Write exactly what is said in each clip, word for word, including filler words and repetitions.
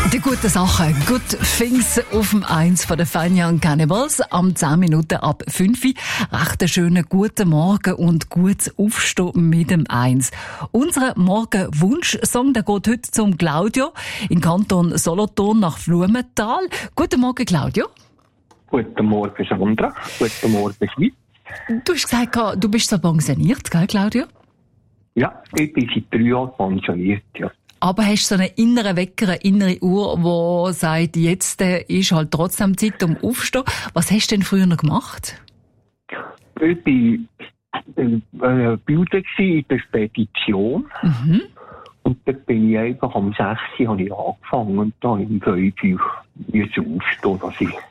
Die guten Sachen, Good Things auf dem eins von den Fun Young Cannibals am zehn Minuten ab fünf. Recht einen schönen guten Morgen und gutes Aufstehen mit dem eins. Unser Morgenwunsch-Song, der geht heute zum Claudio in Kanton Solothurn nach Blumenthal. Guten Morgen, Claudio. Guten Morgen, Sandra. Guten Morgen, Schweiz. Du hast gesagt, du bist so pensioniert, gell, Claudio? Ja, ich bin seit drei Jahren pensioniert, ja. Aber hast du so einen inneren Wecker, eine innere Uhr, die sagt, jetzt äh, ist halt trotzdem Zeit um aufzustehen. Was hast du denn früher noch gemacht? Ich war äh, Bilder in der Spedition. Mhm. Und dort bin ich einfach am sechs Uhr habe ich angefangen und dann um fünf Uhr aufstehen, dass ich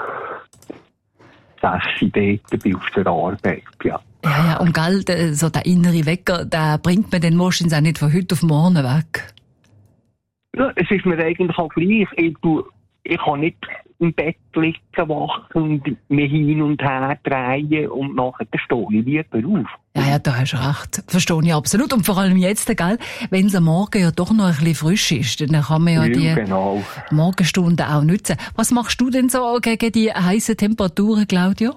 sechs Uhr dort bin auf der Arbeit, ja. Ja, ja, und gell, der, so der innere Wecker, der bringt mir dann wahrscheinlich auch nicht von heute auf morgen weg. Ja, es ist mir eigentlich auch gleich. Ich, tu, ich kann nicht im Bett liegen, wachen und mich hin und her drehen und nachher stehe ich lieber auf. Ja, ja, da hast du recht. Verstehe ich absolut. Und vor allem jetzt, gell, wenn es am Morgen ja doch noch ein bisschen frisch ist, dann kann man ja, ja die genau. Morgenstunden auch nutzen. Was machst du denn so gegen die heissen Temperaturen, Claudio?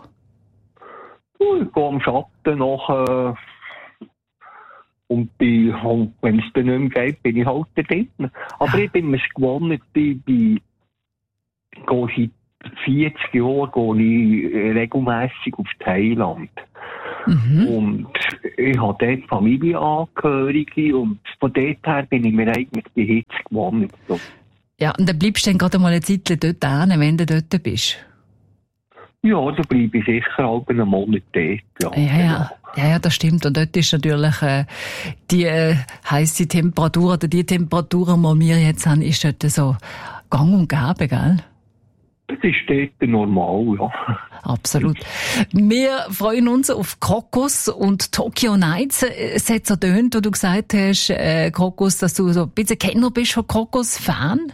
Ich gehe am Schatten nach, äh, und, bin, und wenn es dann nicht mehr geht, bin ich halt da drin. Aber ja. Ich bin mir's gewohnt, ich bin, gehe seit vierzig Jahren gehe ich regelmässig auf Thailand. Mhm. Und ich habe dort Familienangehörige und von dort her bin ich mir eigentlich die Hitze gewohnt. So. Ja, und dann bleibst du dann gerade mal eine Zeit dort hin, wenn du dort bist. Ja, da bleibe ich sicher auch einen Monat dort. Ja, ja, ja. Ja, ja, das stimmt. Und dort ist natürlich äh, die äh, heisse Temperatur oder die Temperaturen, die wir jetzt haben, ist dort so gang und gäbe, gell? Das ist dort normal, ja. Absolut. Wir freuen uns auf Krokus und Tokyo Nights. Es hat so tönt, wo du gesagt hast, äh, Krokus, dass du so ein bisschen Kenner bist von Krokus-Fan.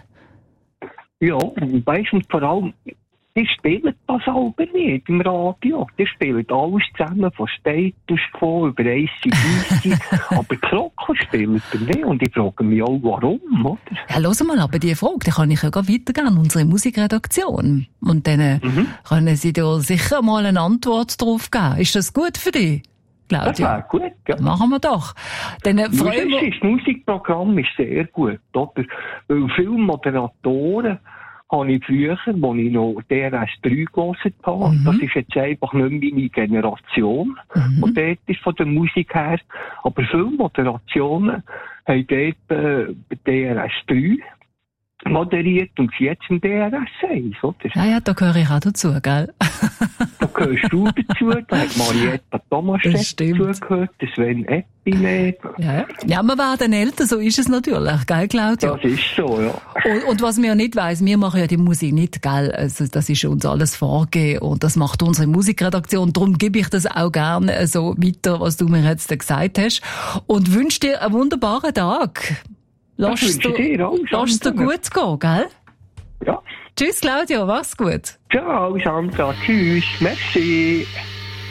Ja, und weißt du, vor allem, die spielen das aber nicht im Radio. Die spielen alles zusammen, von Status Quo über A C D C. Aber Krokus spielen die nicht. Und ich frage mich auch, warum, oder? Ja, los mal, aber die Frage, die kann ich ja gar weitergeben an unsere Musikredaktion. Und dann mhm. können sie dir sicher mal eine Antwort drauf geben. Ist das gut für dich, Claudio? Das wäre gut, ja. Machen wir doch. Dann äh, freuen wir... Das Musikprogramm ist sehr gut, oder? Weil viele Moderatoren habe ich früher, als ich noch D R S drei gehört habe. Mhm. Das ist jetzt einfach nicht mehr meine Generation. Mhm. Und dort ist von der Musik her. Aber viele Moderationen haben dort äh, D R S drei moderiert und jetzt im D R S eins, oder? Ja, ja, da gehöre ich auch dazu, gell? Da gehörst du dazu, da hat Marietta Thomas dazugehört, Sven Eppinet. Ja, ja, wir werden älter, so ist es natürlich, gell, Claudio? Das ist so, ja. Und, und was man ja nicht weiss, wir machen ja die Musik nicht, gell? Also, das ist uns alles vorgegeben und das macht unsere Musikredaktion. Darum gebe ich das auch gerne so weiter, was du mir jetzt gesagt hast. Und wünsche dir einen wunderbaren Tag. Lass es dir, dir gut gehen, gell? Ja. Tschüss, Claudio, mach's gut. Ciao, Sandra. Tschüss. Merci.